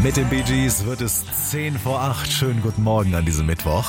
Mit den Bee Gees wird es 10 vor 8. Schönen guten Morgen an diesem Mittwoch.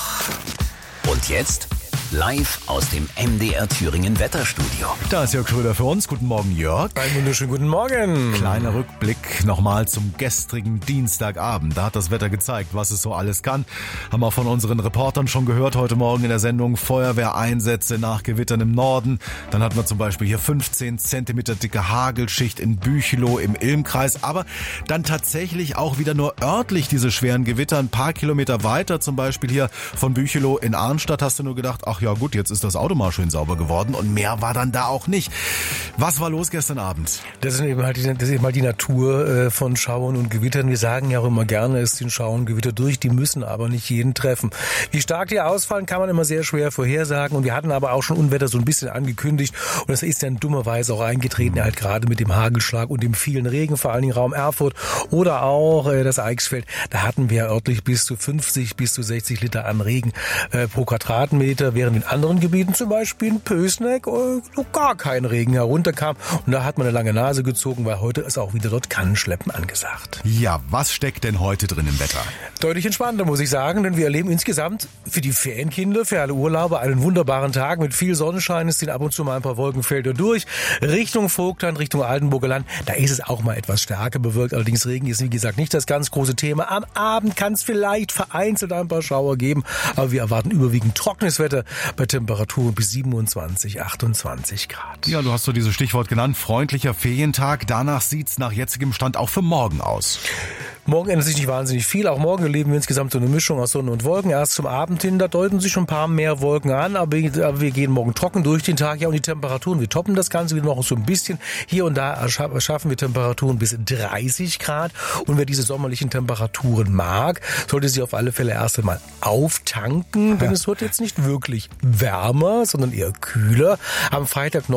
Und jetzt live aus dem MDR Thüringen Wetterstudio. Da ist Jörg Schröder für uns. Guten Morgen, Jörg. Einen wunderschönen guten Morgen. Kleiner Rückblick nochmal zum gestrigen Dienstagabend. Da hat das Wetter gezeigt, was es so alles kann. Haben wir von unseren Reportern schon gehört heute Morgen in der Sendung. Feuerwehreinsätze nach Gewittern im Norden. Dann hatten wir zum Beispiel hier 15 Zentimeter dicke Hagelschicht in Büchelow im Ilmkreis. Aber dann tatsächlich auch wieder nur örtlich diese schweren Gewitter. Ein paar Kilometer weiter, zum Beispiel hier von Büchelow in Arnstadt, hast du nur gedacht, ach ja gut, jetzt ist das Auto mal schön sauber geworden und mehr war dann da auch nicht. Was war los gestern Abend? Das ist eben halt die Natur von Schauern und Gewittern. Wir sagen ja auch immer gerne, es sind Schauer und Gewitter durch, die müssen aber nicht jeden treffen. Wie stark die ausfallen, kann man immer sehr schwer vorhersagen und wir hatten aber auch schon Unwetter so ein bisschen angekündigt und das ist dann dummerweise auch eingetreten, halt gerade mit dem Hagelschlag und dem vielen Regen, vor allen Dingen Raum Erfurt oder auch das Eichsfeld. Da hatten wir örtlich bis zu 50 bis zu 60 Liter an Regen pro Quadratmeter, während in anderen Gebieten, zum Beispiel in Pößneck, noch gar kein Regen herunterkam. Und da hat man eine lange Nase gezogen, weil heute ist auch wieder dort Kannenschleppen angesagt. Ja, was steckt denn heute drin im Wetter? Deutlich entspannter, muss ich sagen, denn wir erleben insgesamt für die Ferienkinder, für alle Urlauber einen wunderbaren Tag mit viel Sonnenschein. Es ziehen ab und zu mal ein paar Wolkenfelder durch. Richtung Vogtland, Richtung Altenburger Land, da ist es auch mal etwas stärker bewölkt. Allerdings Regen ist, wie gesagt, nicht das ganz große Thema. Am Abend kann es vielleicht vereinzelt ein paar Schauer geben, aber wir erwarten überwiegend trockenes Wetter bei Temperaturen bis 27, 28 Grad. Ja, du hast so dieses Stichwort genannt, freundlicher Ferientag. Danach sieht's nach jetzigem Stand auch für morgen aus. Morgen ändert sich nicht wahnsinnig viel. Auch morgen erleben wir insgesamt so eine Mischung aus Sonne und Wolken. Erst zum Abend hin, da deuten sich schon ein paar mehr Wolken an, aber wir gehen morgen trocken durch den Tag. Ja, und die Temperaturen, wir toppen das Ganze wieder noch so ein bisschen. Hier und da erschaffen wir Temperaturen bis 30 Grad. Und wer diese sommerlichen Temperaturen mag, sollte sich auf alle Fälle erst einmal auftanken, denn es wird jetzt nicht wirklich wärmer, sondern eher kühler. Am Freitag noch